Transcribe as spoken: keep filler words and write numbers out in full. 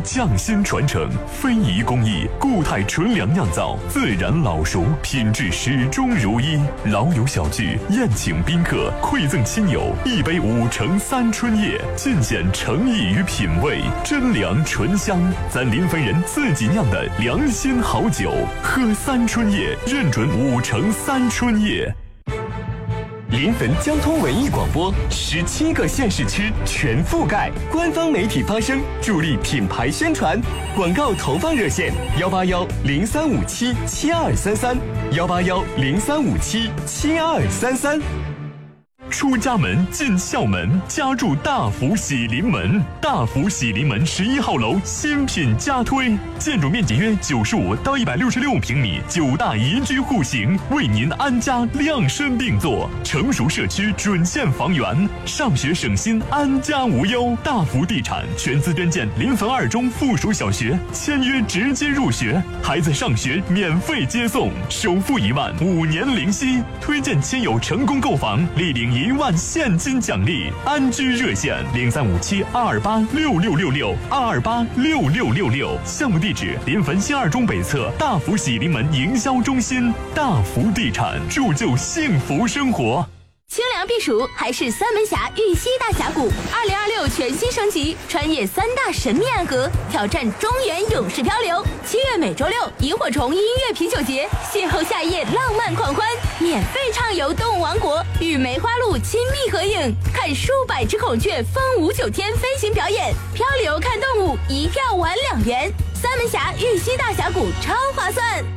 匠心传承，非遗工艺，固态纯粮酿造，自然老熟，品质始终如一。老友小聚，宴请宾客，馈赠亲友，一杯五城三春叶，尽显诚意与品味，真粮醇香，咱临汾人自己酿的良心好酒，喝三春叶，认准五城三春叶。 临汾交通文艺广播，十七个县市区全覆盖，官方媒体发声，助力品牌宣传。广告投放热线：幺八幺零三五七七二三三，幺八幺零三五七七二三三。 出家门进校门，家住大福喜临门。大福喜临门十一号楼新品加推，建筑面积约九十五到一百六十六平米，九大宜居户型，为您安家量身定做。成熟社区准线房源，上学省心，安家无忧。大福地产全资捐建临汾二中附属小学，签约直接入学，孩子上学免费接送，首付一万，五年零息。推荐亲友成功购房，立领一万现金奖励。安居热线零三五七二二八六六六六二二八六六六六。项目地址：临汾新二中北侧大福喜临门营销中心。大福地产，铸就幸福生活。 清凉避暑还是三门峡玉溪大峡谷，二零二六全新升级，穿越三大神秘暗河，挑战中原勇士漂流。七月每周六，萤火虫音乐啤酒节，邂逅夏夜浪漫狂欢，免费畅游动物王国，与梅花鹿亲密合影，看数百只孔雀风舞九天飞行表演，漂流看动物，一票玩两元。三门峡玉溪大峡谷超划算。